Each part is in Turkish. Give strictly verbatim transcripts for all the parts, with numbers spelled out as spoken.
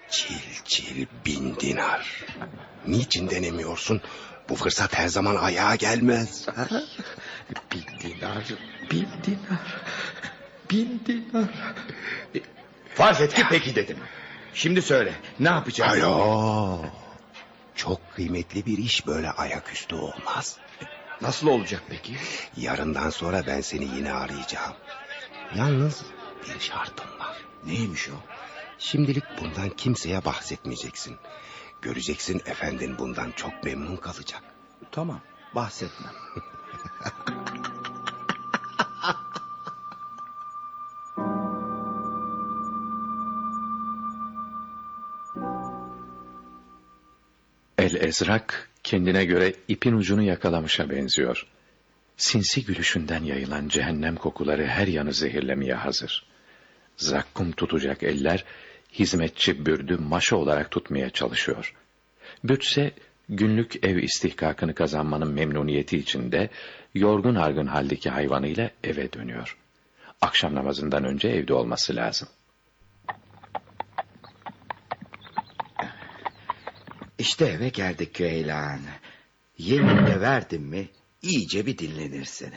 Çil çil bin dinar. Niçin denemiyorsun? Bu fırsat her zaman ayağa gelmez. Ha? Bin dinar, bin dinar, bin dinar. Farz et ki peki dedim. Şimdi söyle, ne yapacağım? Alo. Çok kıymetli bir iş böyle ayaküstü olmaz. Nasıl olacak peki? Yarından sonra ben seni yine arayacağım. Yalnız bir şartım var. Neymiş o? Şimdilik bundan kimseye bahsetmeyeceksin. Göreceksin efendin bundan çok memnun kalacak. Tamam, bahsetmem. El-Ezrak kendine göre ipin ucunu yakalamışa benziyor. Sinsi gülüşünden yayılan cehennem kokuları her yanı zehirlemeye hazır. Zakkum tutacak eller hizmetçi Bürdü maşa olarak tutmaya çalışıyor. Bütse günlük ev istihkakını kazanmanın memnuniyeti içinde yorgun argın haldeki hayvanıyla eve dönüyor. Akşam namazından önce evde olması lazım. İşte eve geldik Köylan. Yemin de verdim mi iyice bir dinlenirsin.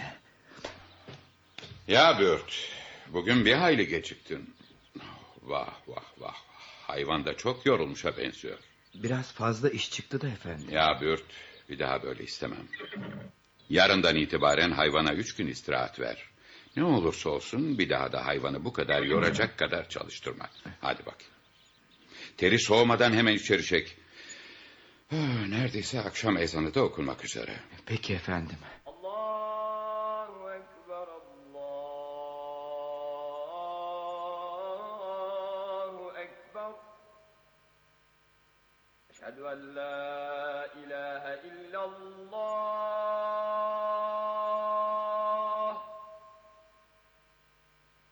Ya Bürt, bugün bir hayli geciktin. Vah vah vah, hayvan da çok yorulmuşa benziyor. Biraz fazla iş çıktı da efendim. Ya Bürt, bir daha böyle istemem. Yarından itibaren hayvana üç gün istirahat ver. Ne olursa olsun bir daha da hayvanı bu kadar yoracak kadar çalıştırma. Hadi bakayım. Teri soğumadan hemen içeri çek. Neredeyse akşam ezanı da okunmak üzere. Peki efendim. Allahu Ekber, Allahu Ekber. Eşhedü en la ilahe illallah.